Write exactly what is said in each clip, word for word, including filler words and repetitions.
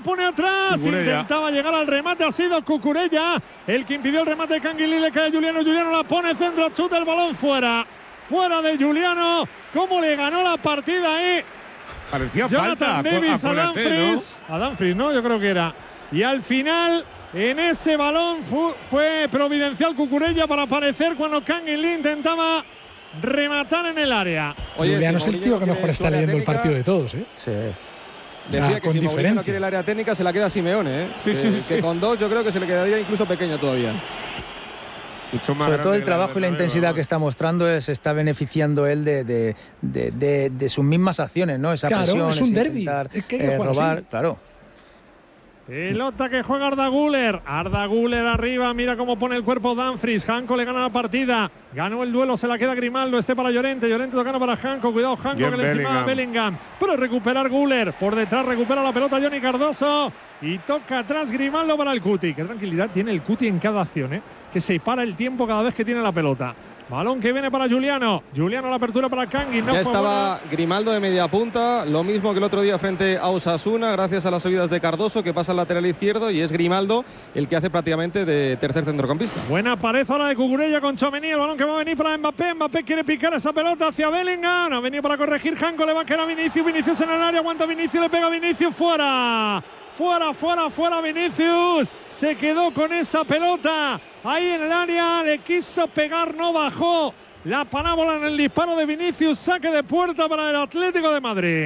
pone atrás. Cucurella. Intentaba llegar al remate, ha sido Cucurella el que impidió el remate de Canguilí. Le cae Juliano, Juliano la pone, centro, chuta, el balón fuera. Fuera de Juliano. ¿Cómo le ganó la partida ahí? Parecía Jonathan falta. Davis a acuérdate, Dumfries. ¿no? A Dumfries, ¿no? Yo creo que era. Y al final, en ese balón fu fue providencial Cucurella para aparecer cuando Canguilí intentaba rematar en el área. Oye, Juliano si es el tío que mejor está leyendo el partido de todos, ¿eh? Sí. Decía Ya, que con si Mourinho diferencia. no quiere el área técnica, se la queda a Simeone, ¿eh? Sí, que, sí, que sí. con dos yo creo que se le quedaría incluso pequeño todavía. Mucho más Sobre todo grande el que trabajo y la Bernabéu, intensidad ¿no? que está mostrando es, se está beneficiando él de, de, de, de, de sus mismas acciones, ¿no? Esa Claro, presión, es un ese derbi. intentar, Es que hay que eh, jugar robar, así. claro. Pelota que juega Arda Güler. Arda Güler arriba. Mira cómo pone el cuerpo Dumfries. Janko le gana la partida. Ganó el duelo. Se la queda Grimaldo. Este para Llorente. Llorente tocando para Janko. Cuidado, Janko Bien que le encima a Bellingham. Pero recuperar Güler. Por detrás recupera la pelota Johnny Cardoso. Y toca atrás Grimaldo para el Cuti. Qué tranquilidad tiene el Cuti en cada acción, ¿eh? Que se para el tiempo cada vez que tiene la pelota. Balón que viene para Juliano. Juliano la apertura para Kangui. No ya fue estaba buena. Grimaldo de media punta, lo mismo que el otro día frente a Osasuna, gracias a las subidas de Cardoso, que pasa al lateral izquierdo, y es Grimaldo el que hace prácticamente de tercer centrocampista. Buena pared ahora de Cucurella con Tchouaméni. El balón que va a venir para Mbappé. Mbappé quiere picar esa pelota hacia Bellingham. Ha venido para corregir Janko. Le va a quedar a Vinicius. Vinicius en el área. Aguanta Vinicius. Le pega a Vinicius. Fuera. Fuera, fuera, fuera Vinicius. Se quedó con esa pelota. Ahí en el área. Le quiso pegar. No bajó. La parábola en el disparo de Vinicius. Saque de puerta para el Atlético de Madrid.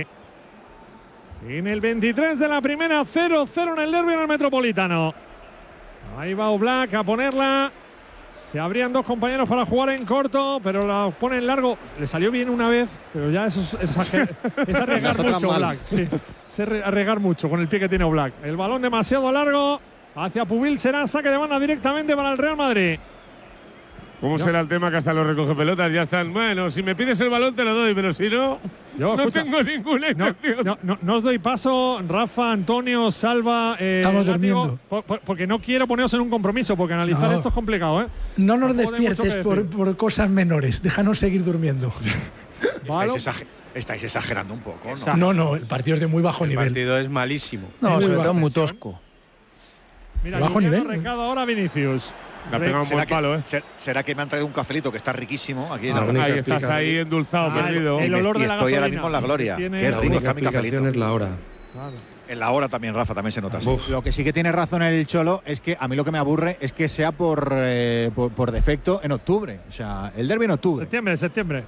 En el veintitrés de la primera. cero cero en el derbi en el Metropolitano. Ahí va Oblak a ponerla. Se abrían dos compañeros para jugar en corto, pero la pone en largo. Le salió bien una vez, pero ya eso es, exager, es arriesgar mucho Oblak. Sí, es arriesgar mucho con el pie que tiene Oblak. El balón demasiado largo hacia Pubil, será saque de banda directamente para el Real Madrid. ¿Cómo Yo- será el tema que hasta los recoge pelotas ya están? Bueno, si me pides el balón te lo doy, pero si no, Yo, no escucha, tengo ninguna No, intención. no, no, no os doy paso, Rafa, Antonio, Salva. Eh, Estamos Látigo, durmiendo. por- por- porque no quiero poneros en un compromiso, porque analizar No. esto es complicado, ¿eh? No nos Tampoco hay mucho despiertes que por, decir. por cosas menores. Déjanos seguir durmiendo. Balón- Estáis, exager- estáis exagerando un poco, ¿no? No, no, el partido es de muy bajo El nivel. partido es malísimo. No, Muy sobre baja todo muy presión. tosco. Mira, bajo Juliano nivel. recado ahora Vinicius. Le ha pegado un ¿Será buen que, palo, ¿eh? ser- ¿Será que me han traído un cafelito que está riquísimo aquí? en Ah, la única Ahí estás explicación. ahí endulzado, Ah, perdido. el Y me- olor de y la estoy ahora gasolina. mismo en la gloria. Tiene- Qué La rico única está mi explicación cafelito. es la hora. Claro. En la hora también, Rafa, también se nota. sí. Uf. Lo que sí que tiene razón el Cholo es que a mí lo que me aburre es que sea por, eh, por, por defecto en octubre. O sea, el derbi en octubre. Septiembre, septiembre.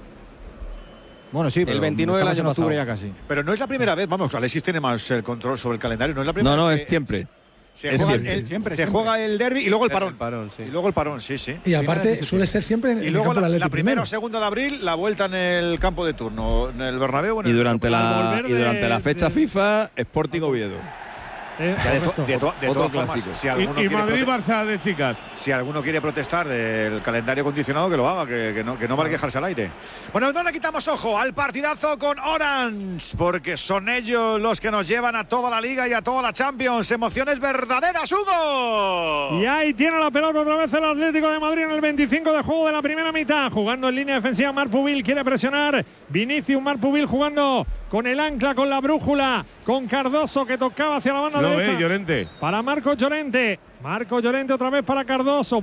Bueno, sí, pero veintinueve del estamos en año octubre pasado. ya casi. Pero no es la primera vez, vamos, Alexis tiene más el control sobre el calendario. No es la primera No, no, vez es que siempre. Se, se Es juega, siempre. el, Siempre, se siempre. juega el derbi y luego el Es parón. el parón, sí. Y luego el parón, sí, sí. Y aparte Finales de suele ser siempre en Y el luego campo la, del la Atleti primera primero. o segunda de abril, la vuelta en el campo de turno, en el Bernabéu. o en Y el durante Al la, volver y durante de- la fecha de- FIFA, Sporting Oviedo. Eh, Ya de, to- correcto. de to- de Otro todas formas, clásico. si Y, alguno, y quiere prote- Madrid-Barça de chicas. si alguno quiere protestar del calendario condicionado, que lo haga, que, que no, que no vale quejarse al aire. Bueno, no le quitamos ojo al partidazo con Orange, porque son ellos los que nos llevan a toda la Liga y a toda la Champions. Emociones verdaderas, Hugo. Y ahí tiene la pelota otra vez el Atlético de Madrid en el veinticinco de juego de la primera mitad. Jugando en línea defensiva, Marc Pubil quiere presionar. Vinicius, Marc Pubil jugando con el ancla, con la brújula, con Cardoso que tocaba hacia la banda Lo derecha. ve, Llorente. Para Marco Llorente. Marco Llorente otra vez para Cardoso.